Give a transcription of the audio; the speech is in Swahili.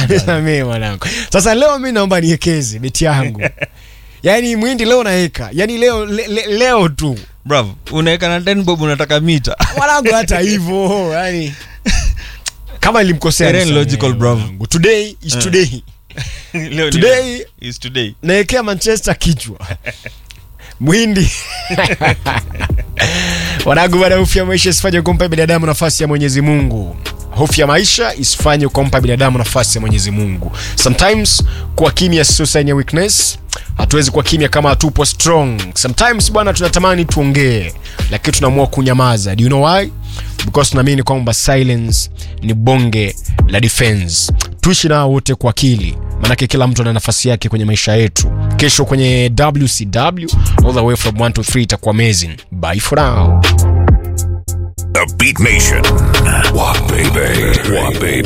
Nisamee mwanangu. Sasa leo mimi naomba niekeze beti yangu. Yaani mwindi leo naeka. Yaani leo tu. Bravo. Unaeka na 10 bob unataka mita. Mwanangu hata hivyo. Yaani kama nilimkosea logical bravo. Today is today. Today is today. Naekea Manchester kichwa. Mwindi. Wanangu, bwana, hofu ya maisha isifanye kumpa binadamu nafasi ya Mwenyezi Mungu. Hofu ya maisha isifanye kumpa binadamu nafasi ya Mwenyezi Mungu. Sometimes kwa kimya sio sign ya weakness. Hatuwezi kwa kimya kama hatupo strong. Sometimes bwana tunatamani tuongee, lakini tunaamua kunyamaza. Do you know why? Because tunaamini kwamba silence ni bonge la defense. Tuishi nao wote kwa akili, manake kila mtu ana nafasi yake kwenye maisha yetu. Kesho kwenye WCW all the way from 1 to 3 itakuwa amazing. Bye for now. The Beat Nation. What baby? What baby?